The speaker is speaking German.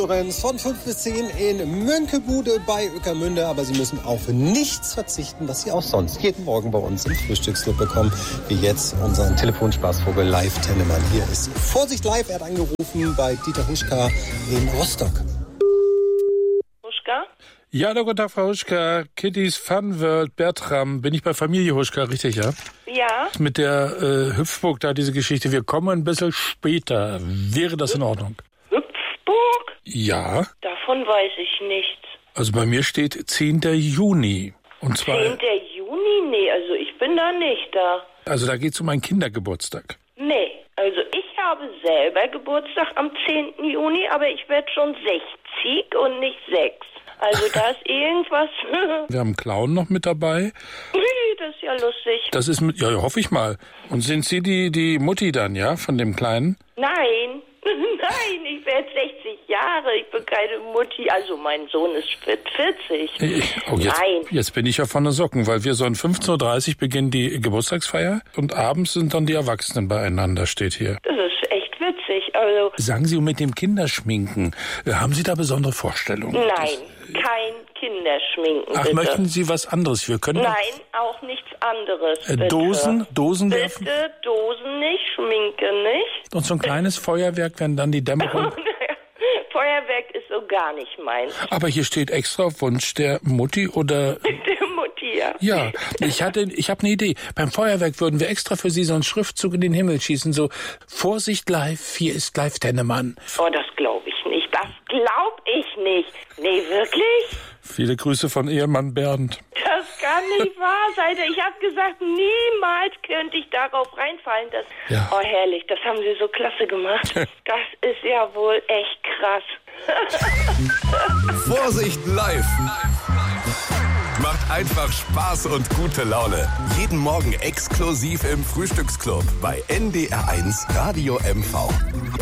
Von 5 bis 10 in Mönckebude bei Ueckermünde. Aber Sie müssen auf nichts verzichten, was Sie auch sonst jeden Morgen bei uns im Frühstücksclub bekommen. Wie jetzt unseren Telefonspaßvogel Live Tennemann. Hier ist Vorsicht live. Er hat angerufen bei Dieter Huschka in Rostock. Huschka? Ja, hallo, guten Tag, Frau Huschka. Kittys Fun World, Bertram. Bin ich bei Familie Huschka, richtig, ja? Ja. Mit der Hüpfburg da, diese Geschichte. Wir kommen ein bisschen später. Wäre das in Ordnung? Hüpfburg? Ja. Davon weiß ich nichts. Also bei mir steht 10. Juni. Und zwar, 10. Juni? Nee, also ich bin da nicht da. also da geht's um einen Kindergeburtstag. Nee, also ich habe selber Geburtstag am 10. Juni, aber ich werde schon 60 und nicht 6. Also da ist irgendwas. Wir haben einen Clown noch mit dabei. Das ist ja lustig. Das ist mit, ja, hoffe ich mal. Und sind Sie die Mutti dann, ja, von dem Kleinen? Nein, nein, ich werde 60 Jahre. Ich bin keine Mutti. Also mein Sohn ist 40. Nein. Jetzt bin ich ja von den Socken, weil wir so um 15.30 Uhr beginnen die Geburtstagsfeier und abends sind dann die Erwachsenen beieinander, steht hier. Das ist echt witzig. Also Sagen Sie, mit dem Kinderschminken, haben Sie da besondere Vorstellungen? nein, kein Kinderschminken, Ach, bitte. möchten Sie was anderes? Wir können Nein, auch nichts anderes, bitte. Dosen werfen? Bitte, Dosen nicht, Schminke nicht. Und so ein kleines Feuerwerk, wenn dann die Dämmerung... Feuerwerk ist so gar nicht meins. Aber hier steht extra auf Wunsch der Mutti oder... Der Mutti, ja. Ja, ich habe eine Idee. Beim Feuerwerk würden wir extra für Sie so einen Schriftzug in den Himmel schießen, so Vorsicht live, hier ist live Tennemann. Oh, das glaube ich nicht. Das glaube ich nicht. Nee, wirklich? Viele Grüße von Ehemann Bernd. Das kann nicht wahr sein. Ich habe gesagt, niemals könnte ich darauf reinfallen. Ja. Oh, herrlich, das haben Sie so klasse gemacht. Das ist ja wohl echt krass. Vorsicht live! Macht einfach Spaß und gute Laune. Jeden Morgen exklusiv im Frühstücksclub bei NDR1 Radio MV.